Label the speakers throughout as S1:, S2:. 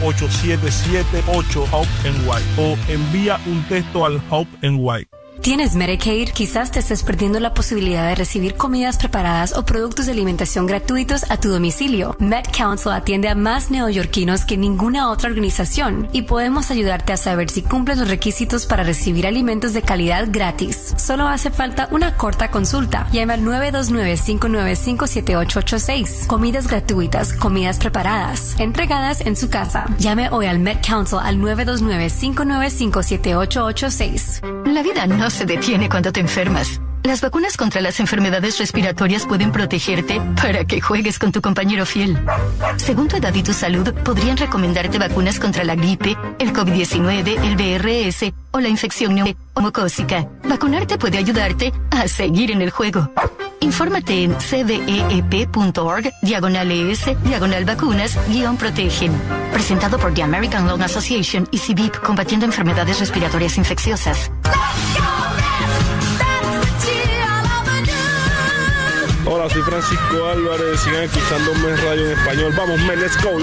S1: 1-877-8-HOPE-NY o envía un texto al HOPE-NY.
S2: ¿Tienes Medicaid? Quizás te estés perdiendo la posibilidad de recibir comidas preparadas o productos de alimentación gratuitos a tu domicilio. MedCounsel atiende a más neoyorquinos que ninguna otra organización y podemos ayudarte a saber si cumples los requisitos para recibir alimentos de calidad gratis. Solo hace falta una corta consulta. Llama al 929-595-7886. Comidas gratuitas, comidas preparadas, entregadas en su casa. Llame hoy al MedCounsel al 929-595-7886.
S3: La vida no se detiene cuando te enfermas. Las vacunas contra las enfermedades respiratorias pueden protegerte para que juegues con tu compañero fiel. Según tu edad y tu salud, podrían recomendarte vacunas contra la gripe, el COVID-19, el VRS o la infección neumocócica. Vacunarte puede ayudarte a seguir en el juego. Infórmate en cdeep.org/ES/vacunas-protegen. Presentado por The American Lung Association y CBIP, combatiendo enfermedades respiratorias infecciosas.
S1: Hola, soy Francisco Álvarez. Sigan escuchando Mes Radio en español. Vamos, men, let's go.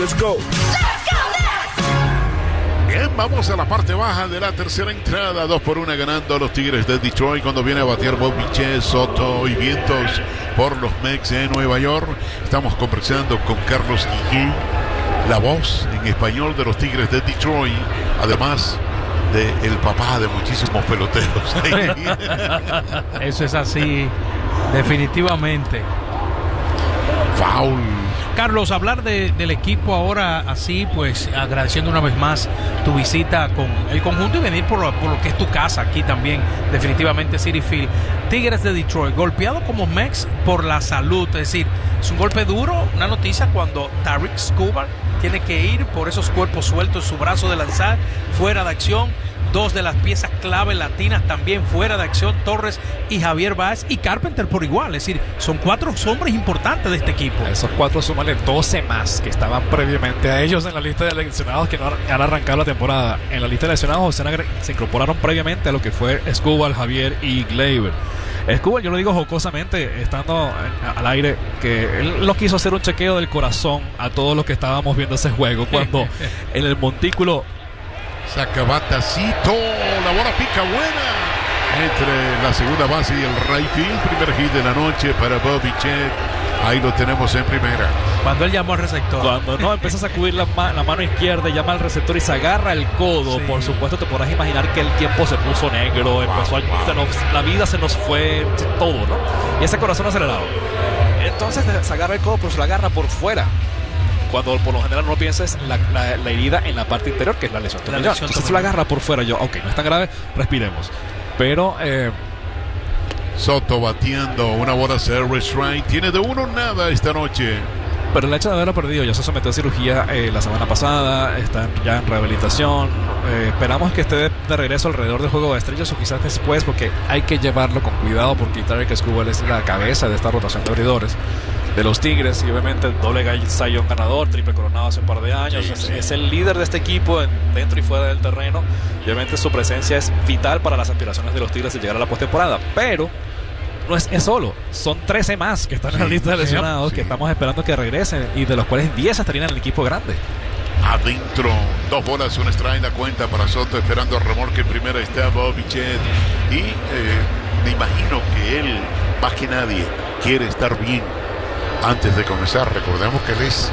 S4: Bien, vamos a la parte baja de la tercera entrada. 2-1 ganando a los Tigres de Detroit cuando viene a batear Bobichet, Soto y Vientos por los Mets de Nueva York. Estamos conversando con Carlos Guillén, la voz en español de los Tigres de Detroit, además de el papá de muchísimos peloteros.
S5: Eso es así, definitivamente.
S4: Foul.
S5: Carlos, hablar del equipo ahora así, pues agradeciendo una vez más tu visita con el conjunto y venir por lo que es tu casa aquí también, definitivamente Citi Field. Tigres de Detroit, golpeado como Mets por la salud, es decir, es un golpe duro, una noticia cuando Tarik Skubal tiene que ir por esos cuerpos sueltos, su brazo de lanzar, fuera de acción. Dos de las piezas clave latinas también fuera de acción, Torres y Javier Báez y Carpenter por igual, es decir, son 4 hombres importantes de este equipo.
S6: Esos 4 súmale 12 más que estaban previamente a ellos en la lista de lesionados que no han arrancado la temporada. En la lista de lesionados se incorporaron previamente a lo que fue Skubal, Javier y Gleyber. Skubal, yo lo digo jocosamente, estando al aire, que él no quiso hacer un chequeo del corazón a todos los que estábamos viendo ese juego, cuando en el montículo
S4: saca batacito, la bola pica buena entre la segunda base y el right field. Primer hit de la noche para Bobichet. Ahí lo tenemos en primera.
S5: Cuando él llamó al receptor.
S6: Cuando no, empieza a sacudir la mano izquierda, llama al receptor y se agarra el codo. Sí. Por supuesto, te podrás imaginar que el tiempo se puso negro, la vida se nos fue, todo, ¿no? Y ese corazón acelerado. Entonces se agarra el codo, pero se lo agarra por fuera. Cuando por lo general no pienses la herida en la parte interior, que es la lesión tobillar. Entonces se la agarra por fuera. No es tan grave, respiremos. Pero
S4: Soto batiendo una bola service right. Tiene de 1-0 esta noche.
S6: Pero el hecho de haberlo perdido, ya se sometió a cirugía la semana pasada, está ya en rehabilitación. Esperamos que esté de regreso alrededor del juego de estrellas o quizás después, porque hay que llevarlo con cuidado, porque Tarik Skubal es la cabeza de esta rotación de abridores de los Tigres y obviamente el doble Cy Young ganador, triple coronado hace un par de años. Sí. Es el líder de este equipo dentro y fuera del terreno. Y obviamente su presencia es vital para las aspiraciones de los Tigres de llegar a la postemporada, pero no es solo, son 13 más que están en la lista de lesionados que estamos esperando que regresen y de los cuales 10 estarían en el equipo grande.
S4: Adentro, 2 bolas, un strike, la cuenta para Soto, esperando el remolque. En primera está Bobichet y me imagino que él, más que nadie, quiere estar bien antes de comenzar. Recordemos que él es